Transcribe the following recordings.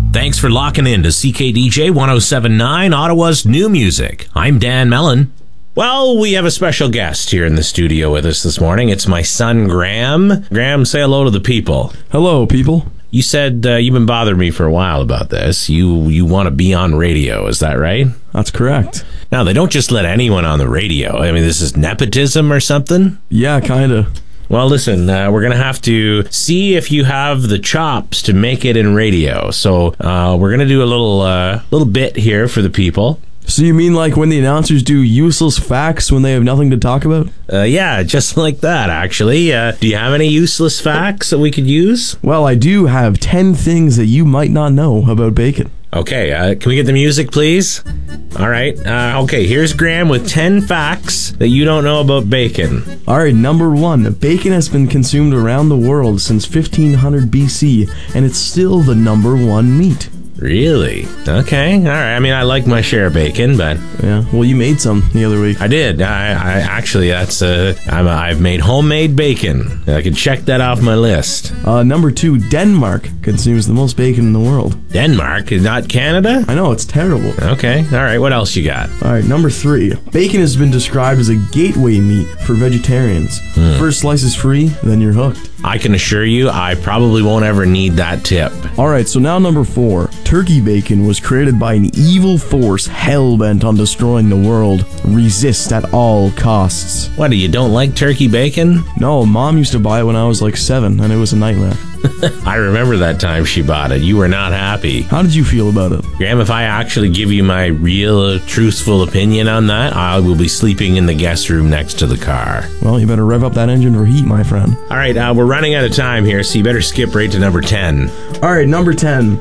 Thanks for locking in to CKDJ 107.9, Ottawa's new music. I'm Dan Mellon. Well, we have a special guest here in the studio with us this morning. It's my son, Graham. Graham, say hello to the people. Hello, people. You said you've been bothering me for a while about this. You want to be on radio, is that right? That's correct. Now, they don't just let anyone on the radio. I mean, this is nepotism or something? Yeah, kinda. Well, listen, we're going to have to see if you have the chops to make it in radio. So we're going to do a little bit here for the people. So you mean like when the announcers do useless facts when they have nothing to talk about? Yeah, just like that, actually. Do you have any useless facts that we could use? Well, I do have 10 things that you might not know about bacon. Okay, can we get the music, please? All right. Okay, here's Graham with 10 facts that you don't know about bacon. All right, number 1. Bacon has been consumed around the world since 1500 BC, and it's still the number 1 meat. Really? Okay. All right. I mean, I like my share of bacon, but yeah. Well, you made some the other week. I did. I actually, I've made homemade bacon. I can check that off my list. Number 2. Denmark consumes the most bacon in the world. Denmark is not Canada? I know, it's terrible. Okay. All right. What else you got? All right. Number 3. Bacon has been described as a gateway meat for vegetarians. First slice is free, then you're hooked. I can assure you, I probably won't ever need that tip. All right. So now number 4. Turkey bacon was created by an evil force hell-bent on destroying the world. Resist at all costs. What, you don't like turkey bacon? No, Mom used to buy it when I was like 7, and it was a nightmare. I remember that time she bought it. You were not happy. How did you feel about it? Graham, if I actually give you my real, truthful opinion on that, I will be sleeping in the guest room next to the car. Well, you better rev up that engine for heat, my friend. All right, we're running out of time here, so you better skip right to number 10. All right, number 10.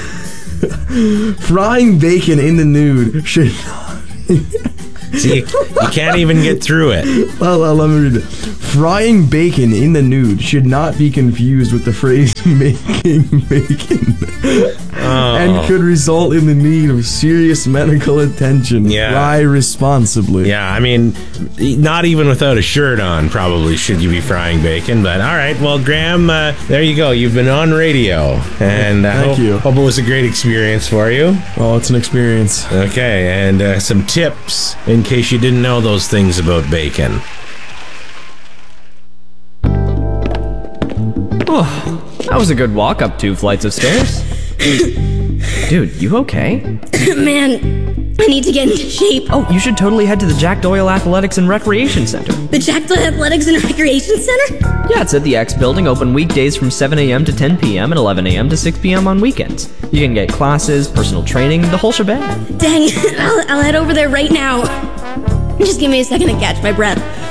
Frying bacon in the nude should See, you can't even get through it. Well, let me read it. Frying bacon in the nude should not be confused with the phrase making bacon. And could result in the need of serious medical attention. Yeah. Fry responsibly. Yeah, I mean, not even without a shirt on probably should you be frying bacon. But all right, well, Graham, there you go. You've been on radio. And Thank you. Hope it was a great experience for you. Oh, it's an experience. Okay, and some tips in case you didn't know those things about bacon. Oh, that was a good walk up 2 flights of stairs. Dude, you okay? Man, I need to get into shape. Oh, you should totally head to the Jack Doyle Athletics and Recreation Center. The Jack Doyle Athletics and Recreation Center? Yeah, it's at the X Building, open weekdays from 7 a.m. to 10 p.m. and 11 a.m. to 6 p.m. on weekends. You can get classes, personal training, the whole shebang. Dang, I'll head over there right now. Just give me a second to catch my breath.